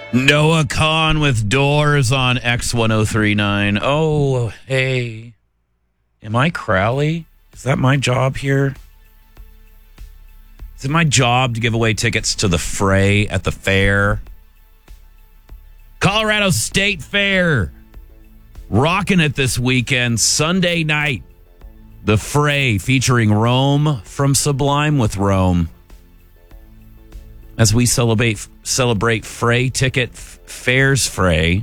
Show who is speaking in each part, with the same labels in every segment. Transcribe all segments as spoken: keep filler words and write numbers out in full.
Speaker 1: Noah Kahn with Doors on X ten thirty-nine. Oh, hey. Am I Crowley? Is that my job here? Is it my job to give away tickets to the Fray at the fair? Colorado State Fair. Rocking it this weekend, Sunday night. The Fray featuring Rome from Sublime with Rome. As we celebrate celebrate Fray Ticket Fairs Fray.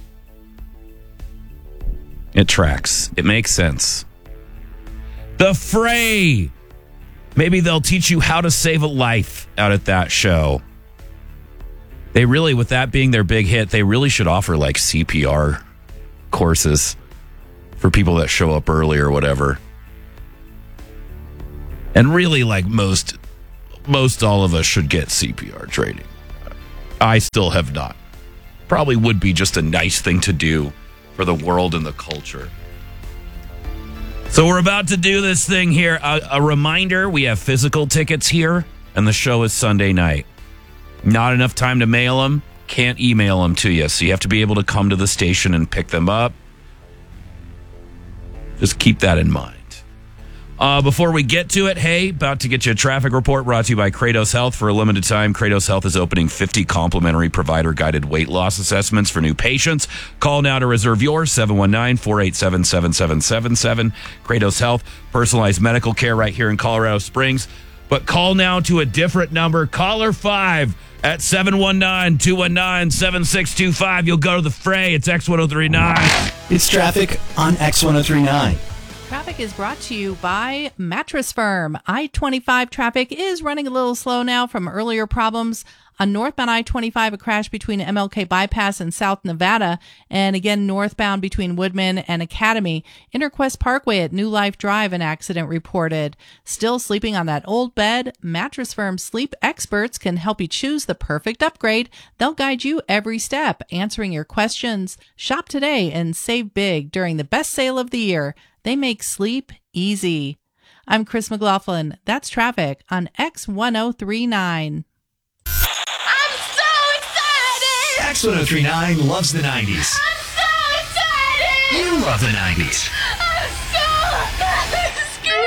Speaker 1: It tracks. It makes sense. The Fray. Maybe they'll teach you how to save a life out at that show. They really, with that being their big hit, they really should offer like C P R courses for people that show up early or whatever. And really, like most... Most all of us should get C P R training. I still have not. Probably would be just a nice thing to do for the world and the culture. So we're about to do this thing here. A, a reminder, we have physical tickets here, and the show is Sunday night. Not enough time to mail them. Can't email them to you, so you have to be able to come to the station and pick them up. Just keep that in mind. Uh, before we get to it, hey, about to get you a traffic report brought to you by Kratos Health. For a limited time, Kratos Health is opening fifty complimentary provider-guided weight loss assessments for new patients. Call now to reserve yours, seven one nine, four eight seven, seven seven seven seven. Kratos Health, personalized medical care right here in Colorado Springs. But call now to a different number. Caller five at seven one nine, two one nine, seven six two five. You'll go to the Fray. It's X ten thirty-nine.
Speaker 2: It's traffic on X ten thirty-nine.
Speaker 3: Traffic is brought to you by Mattress Firm. I twenty-five traffic is running a little slow now from earlier problems. On northbound I twenty-five, a crash between M L K Bypass and South Nevada. And again, northbound between Woodman and Academy. Interquest Parkway at New Life Drive, an accident reported. Still sleeping on that old bed? Mattress Firm sleep experts can help you choose the perfect upgrade. They'll guide you every step, answering your questions. Shop today and save big during the best sale of the year. They make sleep easy. I'm Chris McLaughlin. That's traffic on X ten thirty-nine.
Speaker 4: I'm so excited!
Speaker 2: X ten thirty-nine loves the nineties.
Speaker 4: I'm so excited!
Speaker 2: You love the nineties.
Speaker 4: I'm so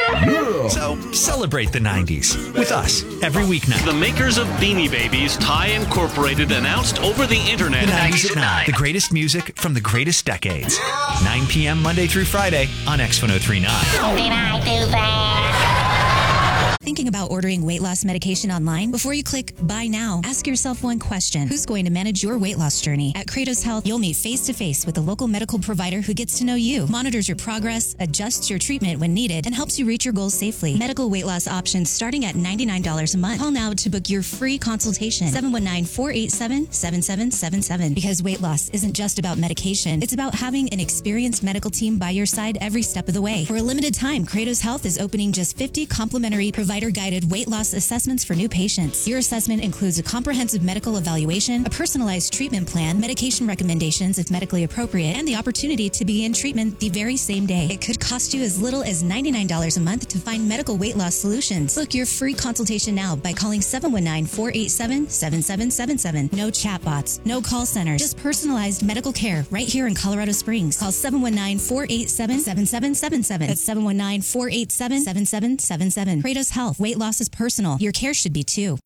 Speaker 2: So celebrate the nineties with us every weeknight.
Speaker 5: The makers of Beanie Babies, Thai Incorporated, announced over the internet.
Speaker 2: The nineties at nine. The greatest music from the greatest decades. nine p.m. Monday through Friday on X ten thirty-nine.
Speaker 4: Did I do that?
Speaker 6: Thinking about ordering weight loss medication online? Before you click buy now, ask yourself one question. Who's going to manage your weight loss journey? At Kratos Health, you'll meet face-to-face with a local medical provider who gets to know you, monitors your progress, adjusts your treatment when needed, and helps you reach your goals safely. Medical weight loss options starting at ninety-nine dollars a month. Call now to book your free consultation. seven one nine, four eight seven, seven seven seven seven. Because weight loss isn't just about medication. It's about having an experienced medical team by your side every step of the way. For a limited time, Kratos Health is opening just fifty complimentary provider-guided weight loss assessments for new patients. Your assessment includes a comprehensive medical evaluation, a personalized treatment plan, medication recommendations if medically appropriate, and the opportunity to begin treatment the very same day. It could cost you as little as ninety-nine dollars a month to find medical weight loss solutions. Book your free consultation now by calling seven one nine, four eight seven, seven seven seven seven. No chatbots, no call centers, just personalized medical care right here in Colorado Springs. Call seven one nine, four eight seven, seven seven seven seven. That's seven one nine, four eight seven, seven seven seven seven. Kratos Health. Weight loss is personal. Your care should be too.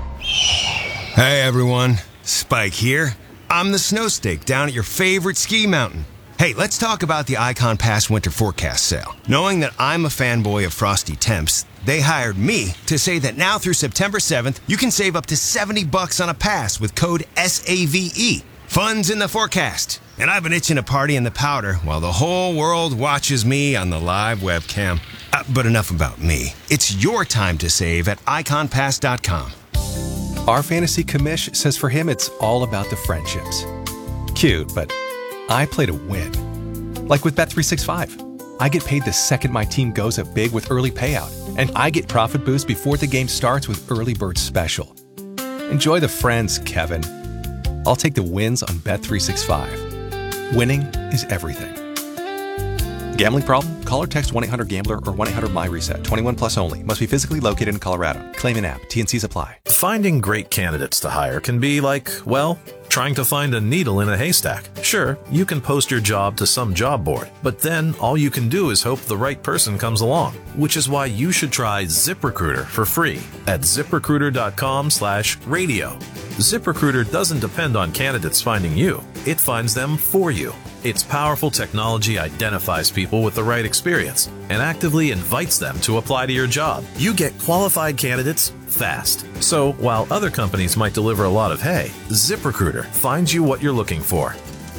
Speaker 7: Hey everyone, Spike here. I'm the snow stake down at your favorite ski mountain. Hey, let's talk about the Icon Pass winter forecast sale. Knowing that I'm a fanboy of frosty temps, they hired me to say that now through September seventh, you can save up to seventy bucks on a pass with code S A V E. Fun's in the forecast. And I've been itching to party in the powder while the whole world watches me on the live webcam. Uh, but enough about me. It's your time to save at icon pass dot com.
Speaker 8: Our fantasy commish says for him it's all about the friendships. Cute, but I play to win. Like with Bet three sixty-five. I get paid the second my team goes up big with early payout, and I get profit boost before the game starts with Early Bird Special. Enjoy the friends, Kevin. I'll take the wins on Bet three sixty-five. Winning is everything. Gambling problem? Call or text one eight hundred gambler or one eight hundred my reset. twenty-one plus only. Must be physically located in Colorado. Claim an app. T N Cs apply.
Speaker 9: Finding great candidates to hire can be like, well, trying to find a needle in a haystack. Sure, you can post your job to some job board, but then all you can do is hope the right person comes along, which is why you should try ZipRecruiter for free at ZipRecruiter.com slash radio. ZipRecruiter doesn't depend on candidates finding you. It finds them for you. Its powerful technology identifies people with the right experience and actively invites them to apply to your job. You get qualified candidates fast. So while other companies might deliver a lot of hay, ZipRecruiter finds you what you're looking for.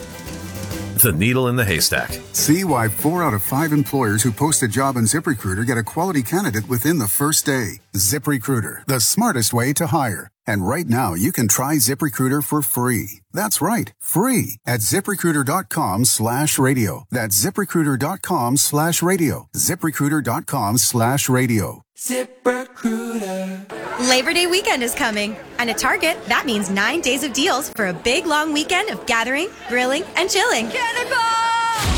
Speaker 9: The needle in the haystack.
Speaker 10: See why four out of five employers who post a job on ZipRecruiter get a quality candidate within the first day. ZipRecruiter, the smartest way to hire. And right now, you can try ZipRecruiter for free. That's right, free at ZipRecruiter.com slash radio. That's ZipRecruiter.com slash radio. ZipRecruiter.com slash radio.
Speaker 11: ZipRecruiter. Labor Day weekend is coming, and at Target, that means nine days of deals for a big, long weekend of gathering, grilling, and chilling. Cannonball!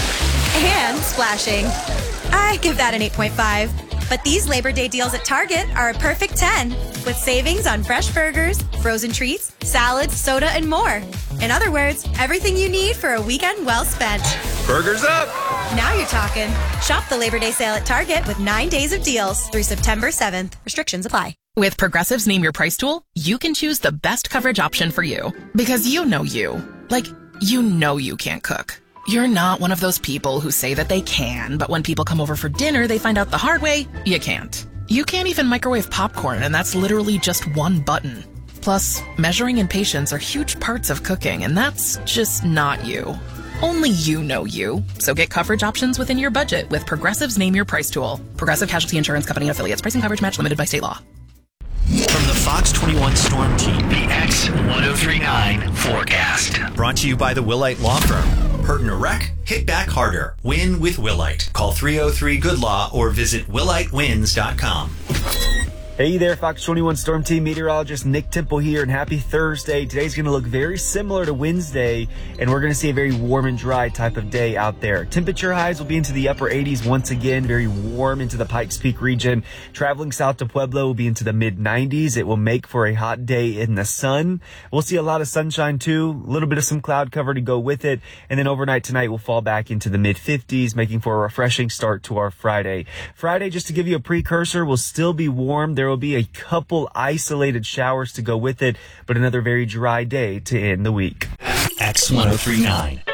Speaker 11: And splashing. I give that an eight point five. But these Labor Day deals at Target are a perfect ten, with savings on fresh burgers, frozen treats, salads, soda, and more. In other words, everything you need for a weekend well spent.
Speaker 7: Burgers up!
Speaker 11: Now you're talking. Shop the Labor Day sale at Target with nine days of deals through September seventh. Restrictions apply.
Speaker 12: With Progressive's Name Your Price tool, you can choose the best coverage option for you. Because you know you. Like, you know you can't cook. You're not one of those people who say that they can, but when people come over for dinner, they find out the hard way, you can't. You can't even microwave popcorn, and that's literally just one button. Plus, measuring and patience are huge parts of cooking, and that's just not you. Only you know you. So get coverage options within your budget with Progressive's Name Your Price tool. Progressive Casualty Insurance Company and affiliates. Pricing coverage match limited by state law.
Speaker 2: From the Fox twenty-one Storm Team, the X ten thirty-nine forecast. Brought to you by the Willite Law Firm. Hurt in a wreck? Hit back harder. Win with Willite. Call three oh three good law or visit willite wins dot com.
Speaker 13: Hey there, Fox twenty-one Storm Team meteorologist Nick Temple here, and happy Thursday. Today's going to look very similar to Wednesday, and we're going to see a very warm and dry type of day out there. Temperature highs will be into the upper eighties once again, very warm into the Pikes Peak region. Traveling south to Pueblo will be into the mid nineties. It will make for a hot day in the sun. We'll see a lot of sunshine too, a little bit of some cloud cover to go with it, and then overnight tonight we'll fall back into the mid fifties, making for a refreshing start to our Friday. Friday, just to give you a precursor, will still be warm. There will be a couple isolated showers to go with it, but another very dry day to end the week.
Speaker 2: X ten thirty-nine.